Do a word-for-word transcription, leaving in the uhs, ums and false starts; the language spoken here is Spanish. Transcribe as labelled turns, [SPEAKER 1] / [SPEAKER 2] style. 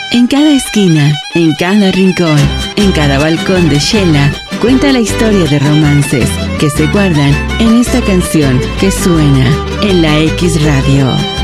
[SPEAKER 1] En cada esquina, en cada rincón, en cada balcón de Shela, cuenta la historia de romances que se guardan en esta canción que suena en la X Radio.